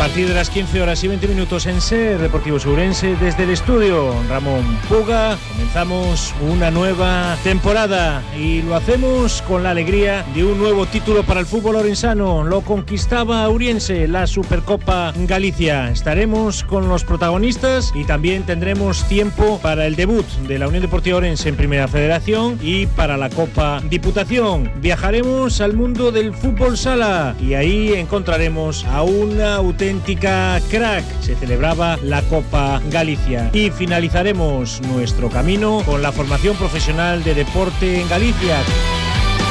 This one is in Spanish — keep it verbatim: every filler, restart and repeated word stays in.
partir de las quince horas y veinte minutos en SER Deportivos Ourense, desde el estudio Ramón Puga, comenzamos una nueva temporada y lo hacemos con la alegría de un nuevo título para el fútbol orensano. Lo conquistaba Ourense, la Supercopa Galicia. Estaremos con los protagonistas y también tendremos tiempo para el debut de la Unión Deportiva Ourense en Primera Federación y para la Copa Diputación. Viajaremos al mundo del fútbol sala y ahí encontraremos a una auténtica crack. Se celebraba la Copa Galicia y finalizaremos nuestro camino con la formación profesional de deporte en Galicia.